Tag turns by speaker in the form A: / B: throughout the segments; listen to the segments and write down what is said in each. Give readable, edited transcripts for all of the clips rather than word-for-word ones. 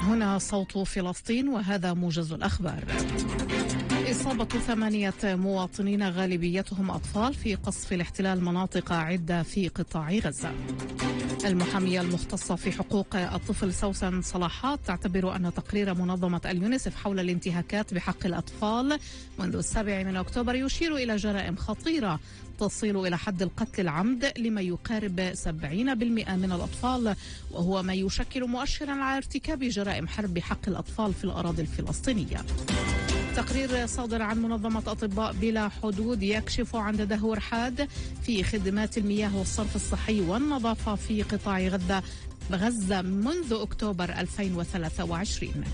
A: هنا صوت فلسطين وهذا موجز الأخبار. إصابة 8 مواطنين غالبيتهم أطفال في قصف الاحتلال مناطق عدة في قطاع غزة. المحامية المختصة في حقوق الطفل سوسن صلاحات تعتبر أن تقرير منظمة اليونيسف حول الانتهاكات بحق الأطفال منذ 7 أكتوبر يشير إلى جرائم خطيرة تصل إلى حد القتل العمد لما يقارب 70% من الأطفال، وهو ما يشكل مؤشرا على ارتكاب جرائم حرب بحق الأطفال في الأراضي الفلسطينية. تقرير صادر عن منظمة أطباء بلا حدود يكشف عن تدهور حاد في خدمات المياه والصرف الصحي والنظافة في قطاع غزة منذ أكتوبر 2023.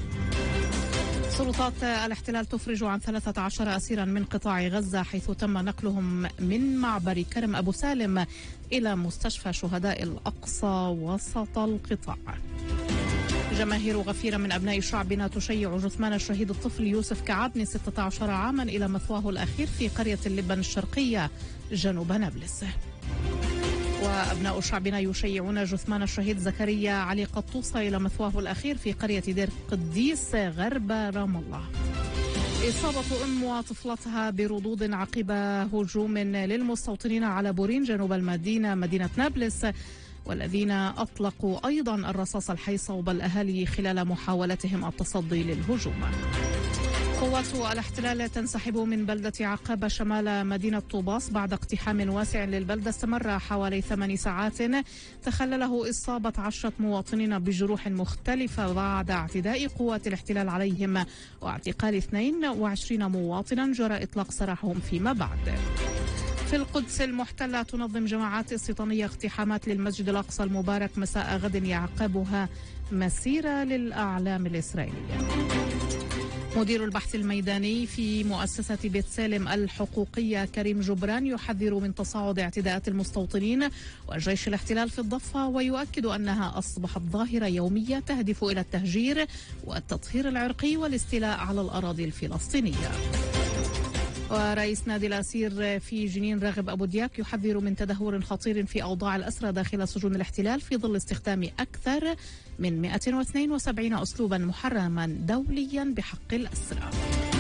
A: سلطات الاحتلال تفرج عن 13 أسيرا من قطاع غزة، حيث تم نقلهم من معبر كرم أبو سالم إلى مستشفى شهداء الأقصى وسط القطاع. جماهير غفيرة من أبناء شعبنا تشيع جثمان الشهيد الطفل يوسف كعبني 16 عاما إلى مثواه الأخير في قرية اللبن الشرقية جنوب نابلس. وأبناء شعبنا يشيعون جثمان الشهيد زكريا علي قطوصة إلى مثواه الأخير في قرية دير قديس غرب رام الله. إصابة أم وطفلتها بردود عقب هجوم للمستوطنين على بورين جنوب مدينة نابلس، والذين أطلقوا أيضا الرصاص الحي صوب الأهالي خلال محاولتهم التصدي للهجوم. قوات الاحتلال تنسحب من بلدة عقابة شمال مدينة طوباس بعد اقتحام واسع للبلدة استمر حوالي 8 ساعات تخلله إصابة 10 مواطنين بجروح مختلفة بعد اعتداء قوات الاحتلال عليهم واعتقال 22 مواطنا جرى إطلاق سراحهم فيما بعد. في القدس المحتلة تنظم جماعات استيطانية اقتحامات للمسجد الأقصى المبارك مساء غد يعقبها مسيرة للأعلام الإسرائيلية. مدير البحث الميداني في مؤسسة بيت سالم الحقوقية كريم جبران يحذر من تصاعد اعتداءات المستوطنين وجيش الاحتلال في الضفة، ويؤكد أنها أصبحت ظاهرة يومية تهدف إلى التهجير والتطهير العرقي والاستيلاء على الأراضي الفلسطينية. ورئيس نادي الأسير في جنين راغب أبو دياك يحذر من تدهور خطير في أوضاع الأسرى داخل سجون الاحتلال في ظل استخدام أكثر من 172 أسلوبا محرما دوليا بحق الأسرى.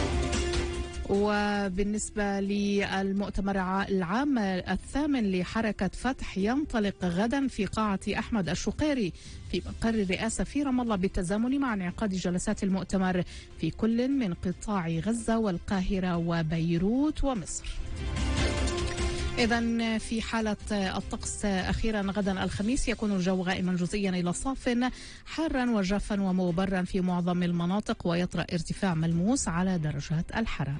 A: وبالنسبة للمؤتمر العام 8 لحركة فتح ينطلق غدا في قاعة أحمد الشقيري في مقر الرئاسة في رام الله بالتزامن مع انعقاد جلسات المؤتمر في كل من قطاع غزة والقاهرة وبيروت ومصر. إذن في حالة الطقس أخيرا غدا الخميس يكون الجو غائما جزئيا إلى صاف حارا وجافا ومغبرا في معظم المناطق، ويطرأ ارتفاع ملموس على درجات الحرارة.